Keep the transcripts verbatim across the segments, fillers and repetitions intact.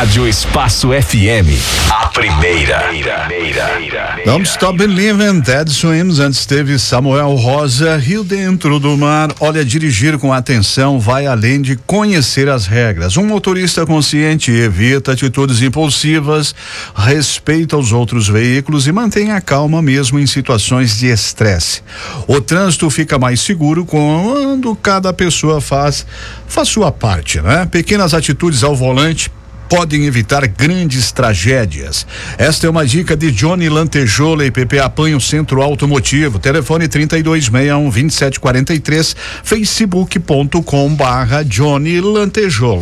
Rádio Espaço F M, a primeira. Don't Stop Believing, Ted Swims. Antes teve Samuel Rosa, Rio Dentro do Mar. Olha, dirigir com atenção vai além de conhecer as regras. Um motorista consciente evita atitudes impulsivas, respeita os outros veículos e mantém a calma mesmo em situações de estresse. O trânsito fica mais seguro quando cada pessoa faz, faz sua parte, né? Pequenas atitudes ao volante podem evitar grandes tragédias. Esta é uma dica de Johnny Lantejola e P P Apanho Centro Automotivo. Telefone trinta e dois sessenta e um, vinte e sete quarenta e três, facebook ponto com barra Johnny Lantejola.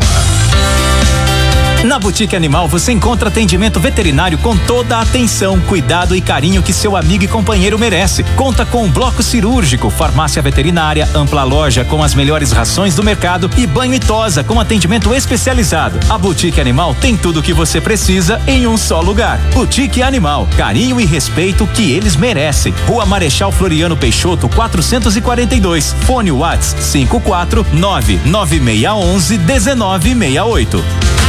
Na Boutique Animal você encontra atendimento veterinário com toda a atenção, cuidado e carinho que seu amigo e companheiro merece. Conta com um bloco cirúrgico, farmácia veterinária, ampla loja com as melhores rações do mercado e banho e tosa com atendimento especializado. A Boutique Animal tem tudo o que você precisa em um só lugar. Boutique Animal, carinho e respeito que eles merecem. Rua Marechal Floriano Peixoto, quatrocentos e quarenta e dois. Fone WhatsApp cinco quatro nove nove seis um um, um nove seis oito.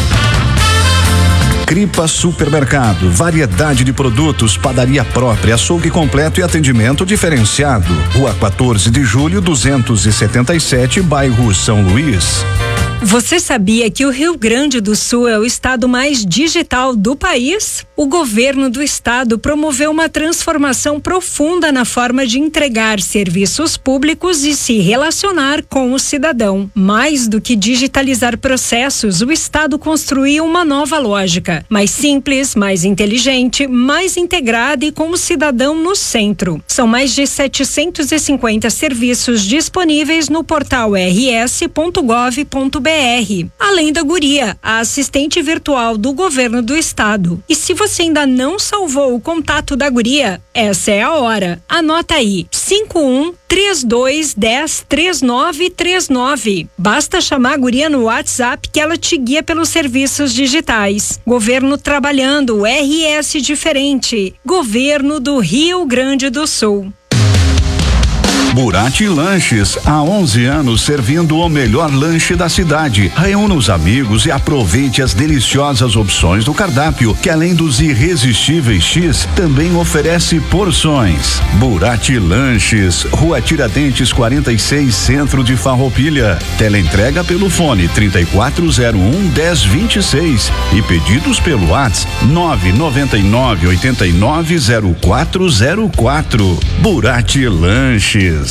Cripa Supermercado, variedade de produtos, padaria própria, açougue completo e atendimento diferenciado. Rua quatorze de julho, duzentos e setenta e sete, bairro São Luís. Você sabia que o Rio Grande do Sul é o estado mais digital do país? O governo do estado promoveu uma transformação profunda na forma de entregar serviços públicos e se relacionar com o cidadão. Mais do que digitalizar processos, o estado construiu uma nova lógica, mais simples, mais inteligente, mais integrada e com o cidadão no centro. São mais de setecentos e cinquenta serviços disponíveis no portal r s ponto gov ponto b r. Além da Guria, a assistente virtual do governo do estado. E se você ainda não salvou o contato da Guria, essa é a hora. Anota aí, cinco um três dois um zero três nove três nove. Basta chamar a Guria no WhatsApp que ela te guia pelos serviços digitais. Governo trabalhando, R S diferente. Governo do Rio Grande do Sul. Burati Lanches, há onze anos servindo o melhor lanche da cidade. Reúna os amigos e aproveite as deliciosas opções do cardápio, que além dos irresistíveis X, também oferece porções. Burati Lanches, Rua Tiradentes quarenta e seis, Centro de Farroupilha. Teleentrega pelo fone trinta e quatro zero um, dez vinte e seis e pedidos pelo WhatsApp nove nove nove oito nove zero quatro zero quatro. Burati Lanches.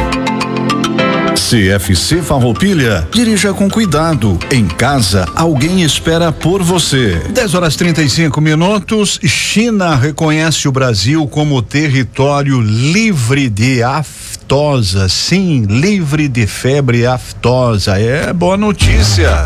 C F C Farroupilha, dirija com cuidado. Em casa, alguém espera por você. dez horas trinta e cinco minutos. China reconhece o Brasil como território livre de aftosa. Sim, livre de febre aftosa. É boa notícia.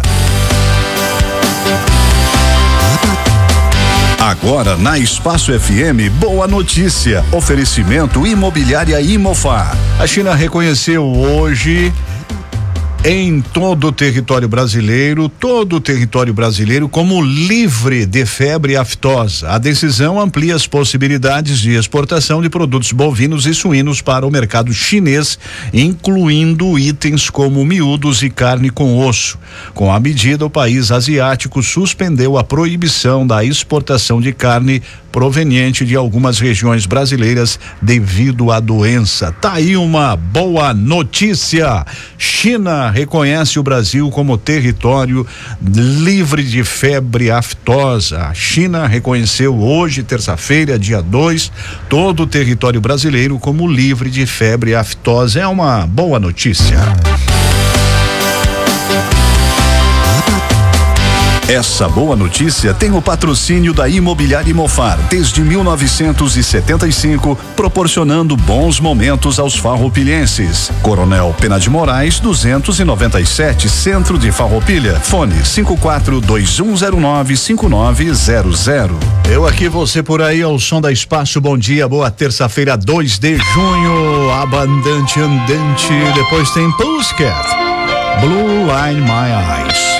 Agora na Espaço F M, boa notícia. Oferecimento Imobiliária Imofar. A China reconheceu hoje em todo o território brasileiro, todo o território brasileiro como livre de febre aftosa. A decisão amplia as possibilidades de exportação de produtos bovinos e suínos para o mercado chinês, incluindo itens como miúdos e carne com osso. Com a medida, o país asiático suspendeu a proibição da exportação de carne proveniente de algumas regiões brasileiras devido à doença. Tá aí uma boa notícia. China reconhece o Brasil como território livre de febre aftosa. A China reconheceu hoje, terça-feira, dia dois, todo o território brasileiro como livre de febre aftosa. É uma boa notícia. Essa boa notícia tem o patrocínio da Imobiliária Imofar desde mil novecentos e setenta e cinco, proporcionando bons momentos aos farroupilhenses. Coronel Pena de Moraes, duzentos e noventa e sete, Centro de Farroupilha. Fone cinco quatro dois um zero nove cinco nove zero zero. Eu aqui, você por aí, ao som da Espaço. Bom dia, boa terça-feira, dois de junho. Abandante andante. Depois tem Pussycat, Blue Line My Eyes.